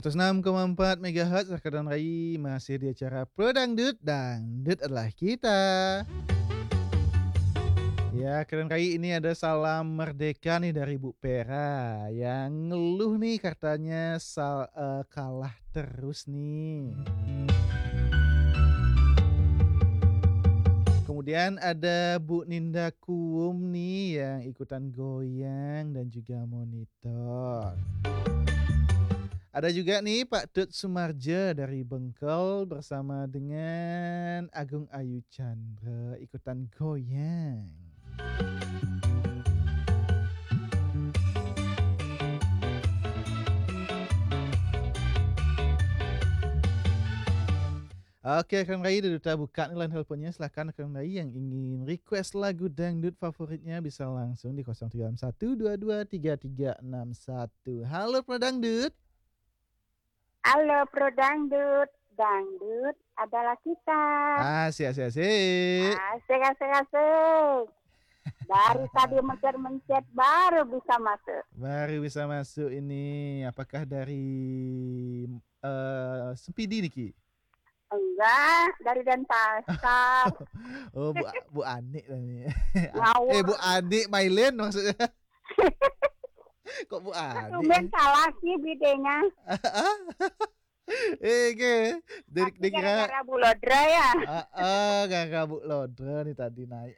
106,4 MHz Rekan Rai masih di acara Pro Dangdut, Dangdut adalah kita. Ya, keren Rai ini ada salam merdeka nih dari Bu Pera yang ngeluh nih katanya kalah terus nih. Kemudian ada Bu Ninda Kuum nih yang ikutan goyang dan juga monitor. Ada juga nih Pak Dut Sumarja dari Bengkel bersama dengan Agung Ayu Chandra ikutan goyang. Oke, Kang Rai udah buka nih line teleponnya. Silahkan Kang Rai yang ingin request lagu dangdut favoritnya bisa langsung di 0361223361. Halo Pro Dangdut. Halo Pro Dangdut, dangdut adalah kita. Asik. Asik. Dari tadi mencet baru bisa masuk. Baru bisa masuk ini. Apakah dari Sempidi nih Ki? Enggak, dari Denpasar. Oh, Bu Anik nih. Ngawur. Bu Anik Mailen maksudnya. Kok Bu Anik? Tumben salah sih bidenya. Dari gara-gara Bu Lodra ya. Gara-gara Bu Lodra nih tadi naik.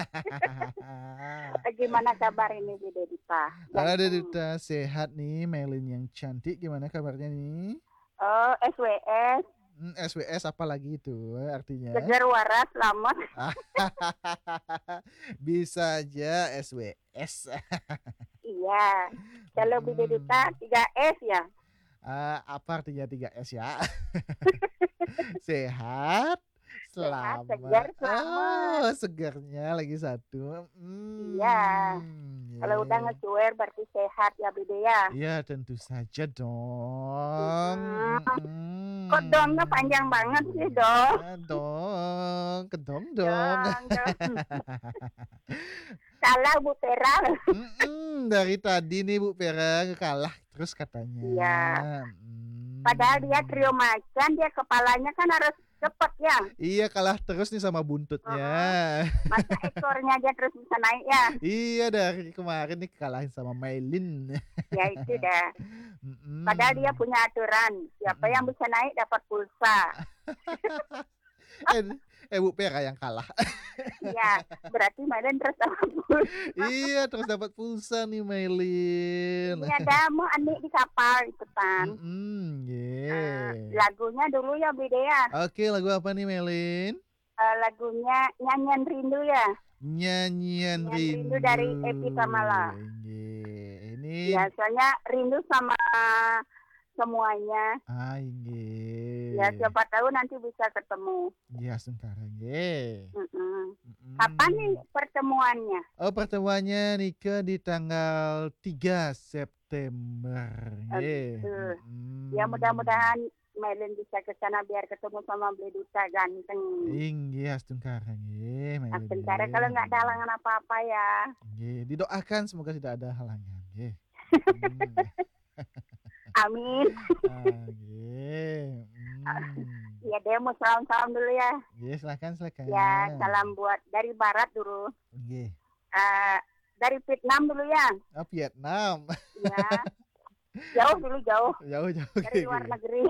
Gimana kabar ini Bide Dita? Ada Dita sehat nih, Melin yang cantik. Gimana kabarnya nih? Oh, SWS. SWS apa lagi itu artinya? Segar waras selamat. Bisa aja SWS. Iya. Kalau Bide Dita 3S ya. Apa artinya 3S ya? Sehat, selamat. Segar, selamat. Oh, segarnya lagi satu. Iya. Kalau udah ngecuer berarti sehat ya Bide ya. Iya, tentu saja dong. Kok dongnya panjang banget sih dong? Kedong. Salah Bu Pera. Dari tadi nih Bu Pera kalah terus katanya. Iya. Padahal dia trio macan, dia kepalanya kan harus cepet ya. Iya, kalah terus nih sama buntutnya. Masa ekornya aja terus bisa naik ya. Iya, dari kemarin nih kalahin sama Mailin. Ya itu dah. Padahal dia punya aturan, siapa yang bisa naik dapat pulsa. Bu Pera yang kalah. Iya, berarti Mailin terus dapat pulsa. Iya, terus dapat pulsa nih Mailin. Ini ada mau anik di kapal ikutan. Lagunya dulu ya Bide ya. Oke, lagu apa nih Mailin? Lagunya Nyanyian Rindu ya. Nyanyian Rindu dari Epi Tamala. Ini biasanya rindu sama semuanya. Ya siapa tahu nanti bisa ketemu. Ya sebentar. Kapan nih pertemuannya? Oh, pertemuannya Nika di tanggal 3 September. Ya mudah-mudahan Melin bisa ke sana biar ketemu sama Bleduta ganteng. Iya, sebentar. Sebentar kalau nggak ada halangan apa-apa ya. Didoakan semoga tidak ada halangan. Amin. Ya deh mau salam-salam dulu ya. Silakan. Ya salam buat dari barat dulu. Dari Vietnam dulu ya. Oh, Vietnam. Ya. Jauh. Dari luar negeri.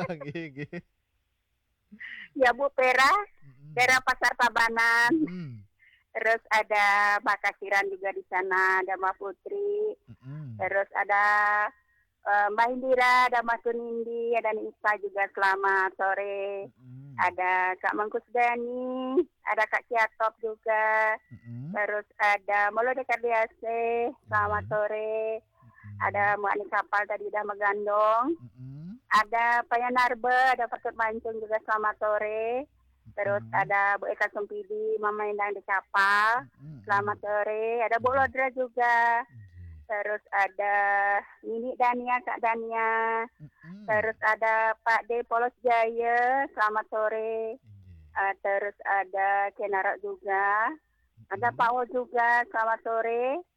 Ya Bu Pera, daerah Pasar Tabanan. Terus ada Mbak Kasiran juga di sana, ada Mbak Putri. Terus ada Mbak Indira, ada Mbak Sunindi, ada Nisa juga selamat sore. Ada Kak Mangkusdani, ada Kak Ciatop juga. Terus ada Molo Dekardiase, selamat sore. Ada Mbak Ani Kapal tadi udah megandong. Ada Pak Yanarbe, ada Patut Mancung juga selamat sore. Terus ada Bu Eka Sempidi, Mama Endang di Kapal, selamat sore. Ada Bu Lodra juga. Terus ada Nini Dania, Kak Dania. Terus ada Pak D Polos Jaya, selamat sore. Terus ada Kenara juga. Ada Pak O juga, selamat sore.